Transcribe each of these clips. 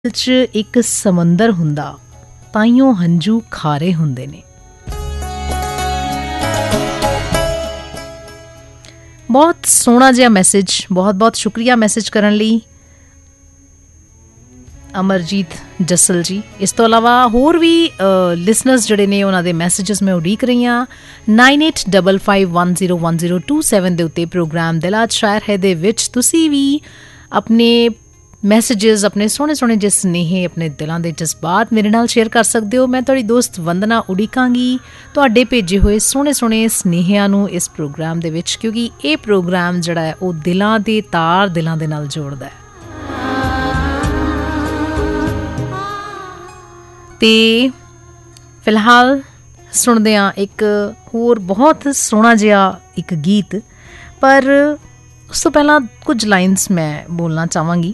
'ਚ ਇੱਕ ਸਮੁੰਦਰ ਹੁੰਦਾ ਤਾਈਓ ਹੰਝੂ ਖਾਰੇ ਹੁੰਦੇ ਨੇ। ਬਹੁਤ ਸੋਹਣਾ ਜਿਹਾ ਮੈਸੇਜ, ਬਹੁਤ ਬਹੁਤ ਸ਼ੁਕਰੀਆ ਮੈਸੇਜ ਕਰਨ ਲਈ ਅਮਰਜੀਤ ਜੱਸਲ ਜੀ। ਇਸ ਤੋਂ ਇਲਾਵਾ ਹੋਰ ਵੀ ਲਿਸਨਰਸ ਜਿਹੜੇ ਨੇ ਉਹਨਾਂ ਦੇ ਮੈਸੇਜਸ ਮੈਂ ਉਡੀਕ ਰਹੀ ਹਾਂ। 9855101027 ਦੇ ਉੱਤੇ ਪ੍ਰੋਗਰਾਮ ਦਿਲ ਅੱਜ ਸ਼ਾਇਰ ਹੈ ਦੇ ਵਿੱਚ ਤੁਸੀਂ ਵੀ ਆਪਣੇ ਮੈਸੇਜਸ, ਆਪਣੇ ਸੋਹਣੇ ਸੋਹਣੇ ਜਿਹੇ ਸੁਨੇਹੇ, ਆਪਣੇ ਦਿਲਾਂ ਦੇ ਜਜ਼ਬਾਤ ਮੇਰੇ ਨਾਲ ਸ਼ੇਅਰ ਕਰ ਸਕਦੇ ਹੋ। ਮੈਂ ਤੁਹਾਡੀ ਦੋਸਤ ਵੰਦਨਾ ਉਡੀਕਾਂਗੀ ਤੁਹਾਡੇ ਭੇਜੇ ਹੋਏ ਸੋਹਣੇ ਸੋਹਣੇ ਸੁਨੇਹਿਆਂ ਨੂੰ ਇਸ ਪ੍ਰੋਗਰਾਮ ਦੇ ਵਿੱਚ, ਕਿਉਂਕਿ ਇਹ ਪ੍ਰੋਗਰਾਮ ਜਿਹੜਾ ਹੈ ਉਹ ਦਿਲਾਂ ਦੇ ਤਾਰ ਦਿਲਾਂ ਦੇ ਨਾਲ ਜੋੜਦਾ ਹੈ। ਤੇ ਫਿਲਹਾਲ ਸੁਣਦੇ ਹਾਂ ਇੱਕ ਹੋਰ ਬਹੁਤ ਸੋਹਣਾ ਜਿਹਾ ਇੱਕ ਗੀਤ, ਪਰ ਉਸ ਤੋਂ ਪਹਿਲਾਂ ਕੁਝ ਲਾਈਨਸ ਮੈਂ ਬੋਲਣਾ ਚਾਹਾਂਗੀ।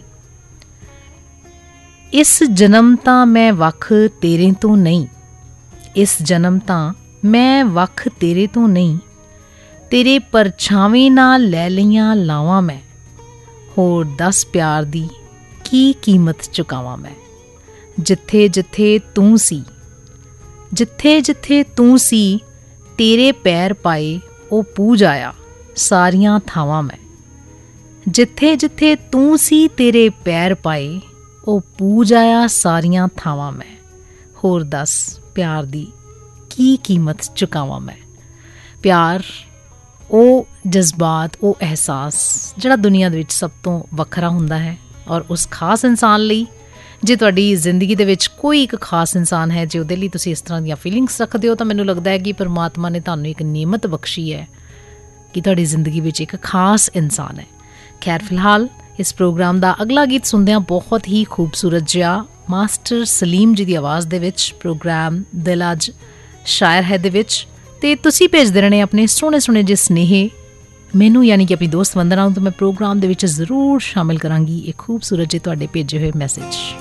ਇਸ ਜਨਮ ਤਾਂ ਮੈਂ ਵੱਖ ਤੇਰੇ ਤੋਂ ਨਹੀਂ, ਇਸ ਜਨਮ ਤਾਂ ਮੈਂ ਵੱਖ ਤੇਰੇ ਤੋਂ ਨਹੀਂ, ਤੇਰੇ ਪਰਛਾਵੇਂ ਨਾਲ ਲੈ ਲਈਆਂ ਲਾਵਾਂ ਮੈਂ, ਹੋਰ ਦੱਸ ਪਿਆਰ ਦੀ ਕੀ ਕੀਮਤ ਚੁਕਾਵਾਂ ਮੈਂ। ਜਿੱਥੇ ਜਿੱਥੇ ਤੂੰ ਸੀ, ਜਿੱਥੇ ਜਿੱਥੇ ਤੂੰ ਸੀ, ਤੇਰੇ ਪੈਰ ਪਾਏ ਉਹ ਪੂਜ ਆਇਆ ਸਾਰੀਆਂ ਥਾਵਾਂ ਮੈਂ। ਜਿੱਥੇ ਜਿੱਥੇ ਤੂੰ ਸੀ, ਤੇਰੇ ਪੈਰ ਪਾਏ ਉਹ ਪੂਜ ਆਇਆ ਸਾਰੀਆਂ ਥਾਵਾਂ ਮੈਂ, ਹੋਰ ਦੱਸ ਪਿਆਰ ਦੀ ਕੀ ਕੀਮਤ ਚੁਕਾਵਾਂ ਮੈਂ। ਪਿਆਰ ਉਹ ਜਜ਼ਬਾਤ, ਉਹ ਅਹਿਸਾਸ ਜਿਹੜਾ ਦੁਨੀਆ ਦੇ ਵਿੱਚ ਸਭ ਤੋਂ ਵੱਖਰਾ ਹੁੰਦਾ ਹੈ, ਔਰ ਉਸ ਖਾਸ ਇਨਸਾਨ ਲਈ, ਜੇ ਤੁਹਾਡੀ ਜ਼ਿੰਦਗੀ ਦੇ ਵਿੱਚ ਕੋਈ ਇੱਕ ਖਾਸ ਇਨਸਾਨ ਹੈ, ਜੇ ਉਹਦੇ ਲਈ ਤੁਸੀਂ ਇਸ ਤਰ੍ਹਾਂ ਦੀਆਂ ਫੀਲਿੰਗਸ ਰੱਖਦੇ ਹੋ, ਤਾਂ ਮੈਨੂੰ ਲੱਗਦਾ ਹੈ ਕਿ ਪਰਮਾਤਮਾ ਨੇ ਤੁਹਾਨੂੰ ਇੱਕ ਨਿਯਮਤ ਬਖਸ਼ੀ ਹੈ ਕਿ ਤੁਹਾਡੀ ਜ਼ਿੰਦਗੀ ਵਿੱਚ ਇੱਕ ਖਾਸ ਇਨਸਾਨ ਹੈ। ਖੈਰ, ਫਿਲਹਾਲ ਇਸ ਪ੍ਰੋਗਰਾਮ ਦਾ ਅਗਲਾ ਗੀਤ ਸੁਣਦੇ ਹਾਂ ਬਹੁਤ ਹੀ ਖੂਬਸੂਰਤ ਜਿਹਾ ਮਾਸਟਰ ਸਲੀਮ ਜੀ ਦੀ ਆਵਾਜ਼ ਦੇ ਵਿੱਚ, ਪ੍ਰੋਗਰਾਮ ਦਿਲ ਅੱਜ ਸ਼ਾਇਰ ਹੈ ਦੇ ਵਿੱਚ। ਅਤੇ ਤੁਸੀਂ ਭੇਜਦੇ ਰਹਿਣੇ ਆਪਣੇ ਸੋਹਣੇ ਸੋਹਣੇ ਜਿਹੇ ਸੁਨੇਹੇ ਮੈਨੂੰ, ਯਾਨੀ ਕਿ ਆਪਣੀ ਦੋਸਤ ਵੰਦਨਾ ਨੂੰ, ਤਾਂ ਮੈਂ ਪ੍ਰੋਗਰਾਮ ਦੇ ਵਿੱਚ ਜ਼ਰੂਰ ਸ਼ਾਮਿਲ ਕਰਾਂਗੀ ਇਹ ਖੂਬਸੂਰਤ ਜਿਹੇ ਤੁਹਾਡੇ ਭੇਜੇ ਹੋਏ ਮੈਸੇਜ।